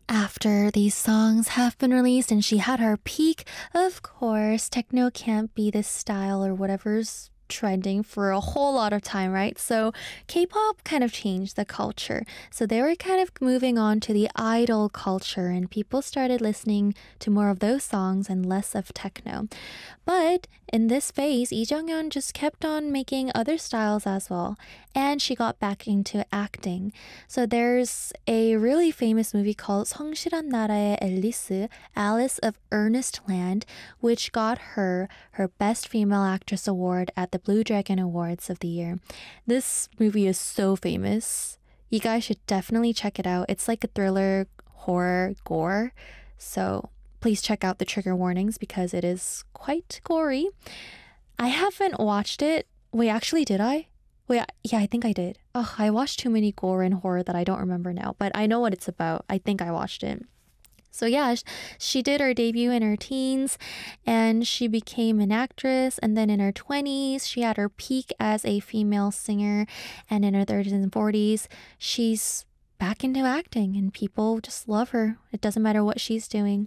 After these songs have been released and she had her peak, of course, techno can't be this style or whatever's trending for a whole lot of time, right? So K-pop kind of changed the culture. So they were kind of moving on to the idol culture and people started listening to more of those songs and less of techno. But in this phase, Lee Jung-yeon just kept on making other styles as well. And she got back into acting. So there's a really famous movie called 성실한 나라의 앨리스, Alice of Earnest Land, which got her Best Female Actress Award at the Blue Dragon Awards of the year. This movie is so famous. You guys should definitely check it out. It's like a thriller, horror, gore. So please check out the trigger warnings because it is quite gory. I haven't watched it. Wait, actually, did I? Wait, yeah, I think I did. Oh, I watched too many gore and horror that I don't remember now, but I know what it's about. I think I watched it. So yeah, she did her debut in her teens and she became an actress. And then in her 20s, she had her peak as a female singer. And in her 30s and 40s, she's back into acting and people just love her. It doesn't matter what she's doing.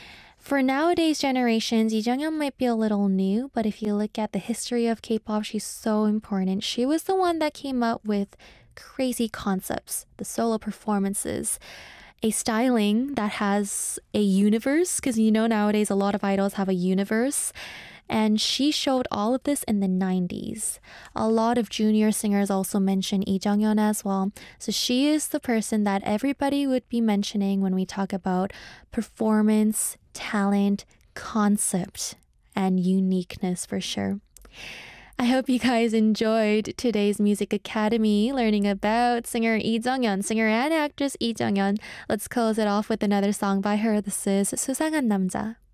For nowadays generations, Lee Jung-yeon might be a little new, but if you look at the history of K-pop, she's so important. She was the one that came up with crazy concepts, the solo performances, a styling that has a universe, because you know nowadays a lot of idols have a universe. And she showed all of this in the 90s. A lot of junior singers also mention Lee Jung-yeon as well. So she is the person that everybody would be mentioning when we talk about performance, talent, concept, and uniqueness for sure. I hope you guys enjoyed today's Music Academy, learning about singer Lee Jung-yeon, singer and actress Lee Jung-yeon. Let's close it off with another song by her. This is 수상한 남자.